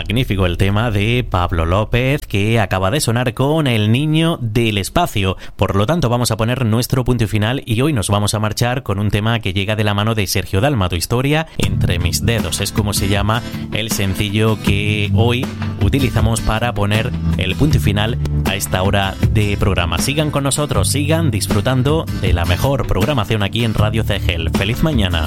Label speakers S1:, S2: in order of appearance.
S1: Magnífico el tema de Pablo López que acaba de sonar con El Niño del Espacio. Por lo tanto, vamos a poner nuestro punto y final y hoy nos vamos a marchar con un tema que llega de la mano de Sergio Dalma. Tu historia entre mis dedos es como se llama el sencillo que hoy utilizamos para poner el punto y final a esta hora de programa. Sigan con nosotros, sigan disfrutando de la mejor programación aquí en Radio CGL. ¡Feliz mañana!